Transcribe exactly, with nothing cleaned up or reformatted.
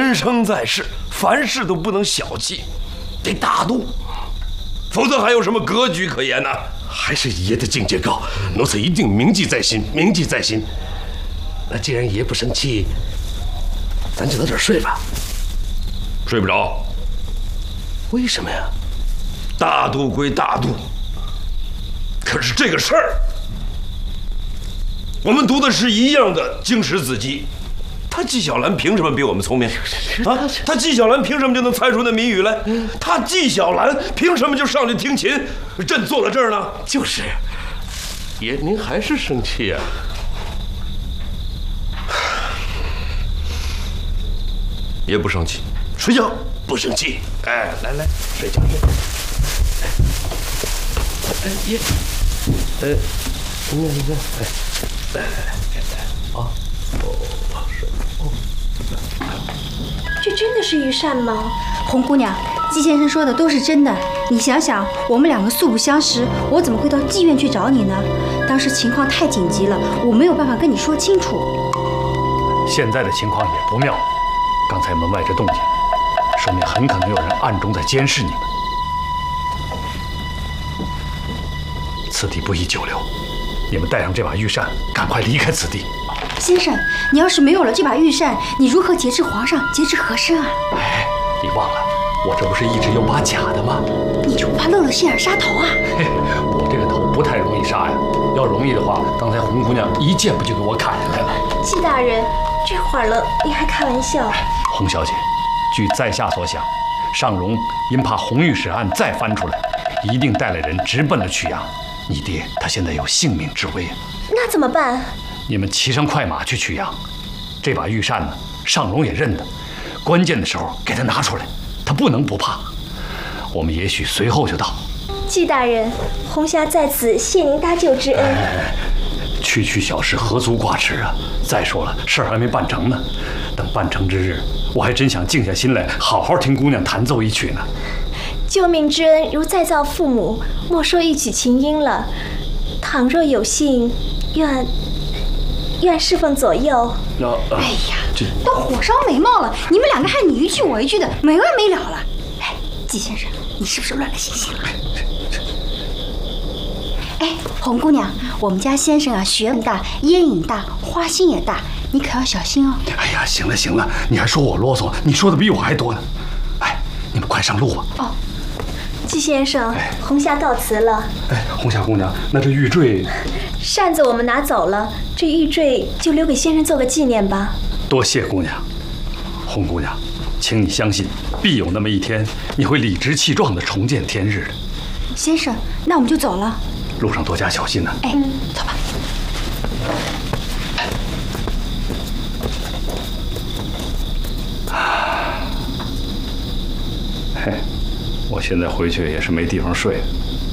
人生在世，凡事都不能小气，得大度，否则还有什么格局可言呢？ 还是爷的境界高，奴才一定铭记在心，铭记在心。那既然爷不生气，咱就早点睡吧。 睡不着。 为什么呀？ 大度归大度，可是这个事儿，我们读的是一样的经史子集，他纪晓岚凭什么比我们聪明啊？他纪晓岚凭什么就能猜出那谜语来？他纪晓岚凭什么就上去听琴？朕坐在这儿呢？ 就是，爷您还是生气啊？ 爷不生气， 睡觉不生气。哎，来来，睡觉睡。哎，爷，呃，你看你看，哎，来来来，来啊，哦，睡，哦。 这真的是御膳吗？ 红姑娘，季先生说的都是真的。你想想，我们两个素不相识，我怎么会到妓院去找你呢？当时情况太紧急了，我没有办法跟你说清楚。 现在的情况也不妙，刚才门外这动静，说明很可能有人暗中在监视你们。此地不宜久留，你们带上这把御膳，赶快离开此地。 先生，你要是没有了这把御膳，你如何节制皇上，节制和珅啊？ 哎，你忘了，我这不是一直有把假的吗？ 你就不怕露了馅儿杀头啊？ 嘿，我这个头不太容易杀呀，要容易的话，刚才红姑娘一剑不就给我砍下来了？ 季大人，这会儿了，你还开玩笑？ 洪小姐，据在下所想，尚荣因怕红御史案再翻出来，一定带了人直奔了曲阳。你爹他现在有性命之危， 那怎么办？ 你们骑上快马去曲阳，这把御膳呢，尚荣也认得，关键的时候给他拿出来，他不能不怕。我们也许随后就到。 季大人，红霞在此谢您搭救之恩。 哎，区区小事何足挂齿啊！再说了，事儿还没办成呢，等办成之日，我还真想静下心来，好好听姑娘弹奏一曲呢。 救命之恩如再造父母，莫说一曲琴音了。倘若有幸，愿愿侍奉左右。 那、呃、 哎呀，都火烧眉毛了，你们两个还你一句我一句的，没完没了了。哎，季先生，你是不是乱了心心了？哎，红姑娘，我们家先生啊，学问大，烟瘾大，花心也大，你可要小心哦。 哎呀，行了行了，你还说我啰嗦，你说的比我还多呢。哎，你们快上路吧。 哦。季先生，红霞告辞了。 哎，红霞姑娘，那这玉坠， 扇子我们拿走了，这玉坠就留给先生做个纪念吧。 多谢姑娘，红姑娘，请你相信，必有那么一天，你会理直气壮地重见天日的。 先生，那我们就走了。 路上多加小心呢。 哎，走吧。 嘿。我现在回去也是没地方睡，